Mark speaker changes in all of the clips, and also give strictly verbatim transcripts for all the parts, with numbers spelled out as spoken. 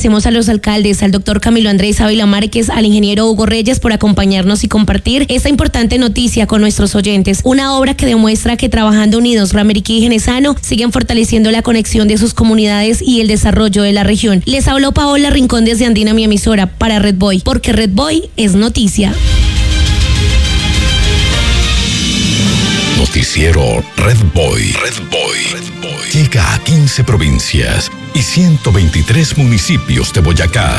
Speaker 1: agradecemos a los alcaldes, al doctor Camilo Andrés Ávila Márquez, al ingeniero Hugo Reyes por acompañarnos y compartir esta importante noticia con nuestros oyentes. Una obra que demuestra que trabajando unidos, Rameriquí y Genesano siguen fortaleciendo la conexión de sus comunidades y el desarrollo de la región. Les habló Paola Rincón desde Andina, mi emisora, para Red Boy, porque Red Boy es noticia.
Speaker 2: Noticiero Red Boy. Red Boy. Red Boy. Llega a quince provincias y ciento veintitrés municipios de Boyacá.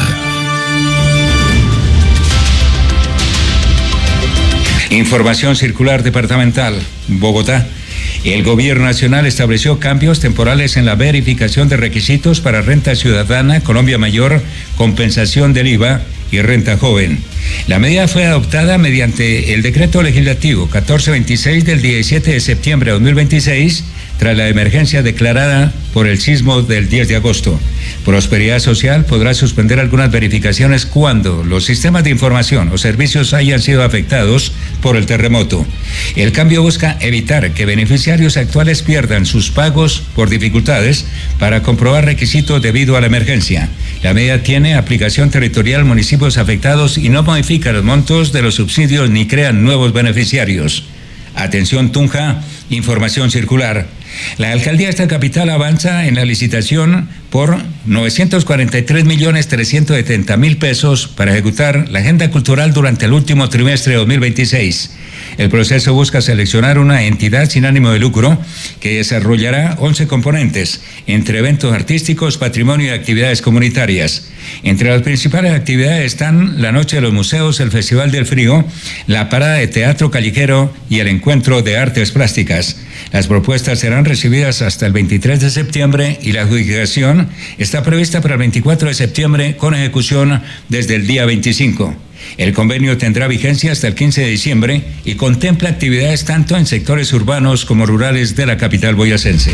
Speaker 3: Información circular departamental. Bogotá. El Gobierno Nacional estableció cambios temporales en la verificación de requisitos para renta ciudadana, Colombia Mayor, compensación del I V A y renta joven. La medida fue adoptada mediante el decreto legislativo catorce veintiséis del diecisiete de septiembre de dos mil veintiséis, tras la emergencia declarada por el sismo del diez de agosto. Prosperidad Social podrá suspender algunas verificaciones cuando los sistemas de información o servicios hayan sido afectados por el terremoto. El cambio busca evitar que beneficiarios actuales pierdan sus pagos por dificultades para comprobar requisitos debido a la emergencia. La medida tiene aplicación territorial en municipios afectados y no modifica los montos de los subsidios ni crean nuevos beneficiarios. Atención Tunja, información circular. La alcaldía de esta capital avanza en la licitación por novecientos cuarenta y tres millones trescientos setenta mil pesos para ejecutar la agenda cultural durante el último trimestre de dos mil veintiséis. El proceso busca seleccionar una entidad sin ánimo de lucro que desarrollará once componentes, entre eventos artísticos, patrimonio y actividades comunitarias. Entre las principales actividades están la Noche de los Museos, el Festival del Frío, la Parada de Teatro Callejero y el Encuentro de Artes Plásticas. Las propuestas serán recibidas hasta el veintitrés de septiembre y la adjudicación está prevista para el veinticuatro de septiembre con ejecución desde el día veinticinco. El convenio tendrá vigencia hasta el quince de diciembre y contempla actividades tanto en sectores urbanos como rurales de la capital boyacense.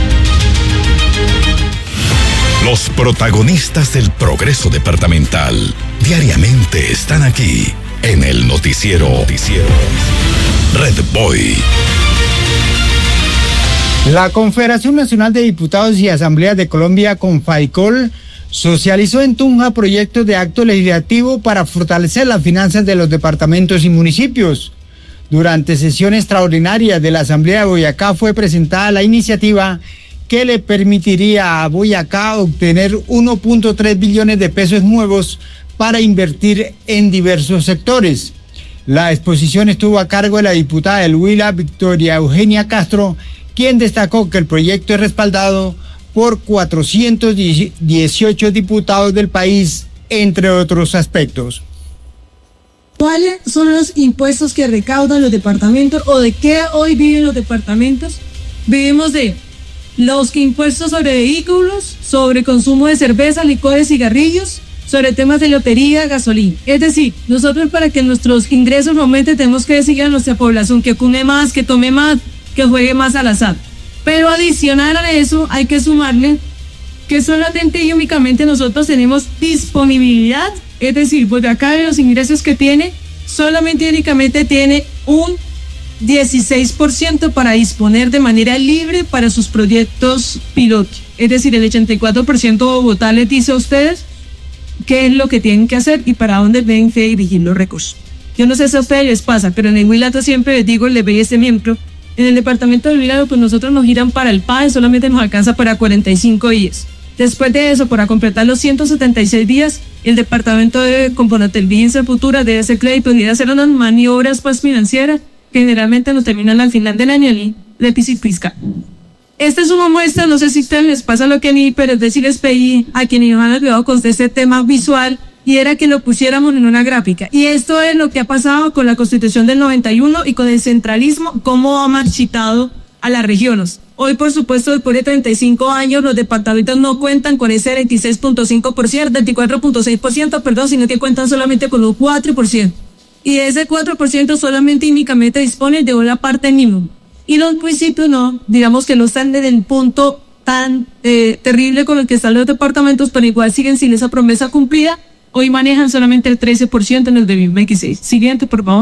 Speaker 2: Los protagonistas del progreso departamental diariamente están aquí en el noticiero, noticiero Red Boy.
Speaker 4: La Confederación Nacional de Diputados y Asambleas de Colombia, Confadicol, socializó en Tunja proyectos de acto legislativo para fortalecer las finanzas de los departamentos y municipios. Durante sesión extraordinaria de la Asamblea de Boyacá fue presentada la iniciativa que le permitiría a Boyacá obtener uno punto tres billones de pesos nuevos para invertir en diversos sectores. La exposición estuvo a cargo de la diputada del Huila, Victoria Eugenia Castro, quien destacó que el proyecto es respaldado por cuatrocientos dieciocho diputados del país, entre otros aspectos.
Speaker 5: ¿Cuáles son los impuestos que recaudan los departamentos o de qué hoy viven los departamentos? Vivimos de los impuestos sobre vehículos, sobre consumo de cerveza, licores, cigarrillos, sobre temas de lotería, gasolina. Es decir, nosotros para que nuestros ingresos aumenten tenemos que decirle a nuestra población que come más, que tome más, que juegue más al azar. Pero adicional a eso hay que sumarle que solamente y únicamente nosotros tenemos disponibilidad, es decir, pues de acá de los ingresos que tiene, solamente y únicamente tiene un dieciséis por ciento para disponer de manera libre para sus proyectos piloto. Es decir, el ochenta y cuatro por ciento de Bogotá les dice a ustedes qué es lo que tienen que hacer y para dónde deben dirigir los recursos. Yo no sé si a ustedes les pasa, pero en el Huila siempre les digo, les veía este miembro. En el departamento de Huila, pues nosotros nos giran para el P A E, solamente nos alcanza para cuarenta y cinco días. Después de eso, para completar los ciento setenta y seis días, el departamento de Componatelvincia Futura debe hacer crédito y debe hacer unas maniobras pues, financieras que generalmente nos terminan al final del año el déficit fiscal. Esta es una muestra, no sé si a ustedes les pasa lo que a mí, pero es decir, les pedí a quienes nos han ayudado con este tema visual y era que lo pusiéramos en una gráfica. Y esto es lo que ha pasado con la Constitución del noventa y uno y con el centralismo, cómo ha marchitado a las regiones. Hoy, por supuesto, después de treinta y cinco años, los departamentos no cuentan con ese veintiséis punto cinco por ciento, veinticuatro punto seis por ciento, perdón, sino que cuentan solamente con un cuatro por ciento. Y ese cuatro por ciento solamente y únicamente dispone de una parte mínima. Y los municipios no, digamos que no están en el punto tan eh, terrible con el que están los departamentos, pero igual siguen sin esa promesa cumplida. Hoy manejan solamente el trece por ciento en el dos mil veintiséis. Siguiente, por favor.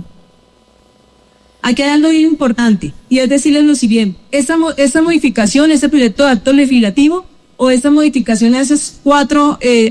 Speaker 5: Aquí hay algo bien importante, y es decirles lo siguiente. Esta, esta modificación, este proyecto de acto legislativo, o esta modificación a esos cuatro eh,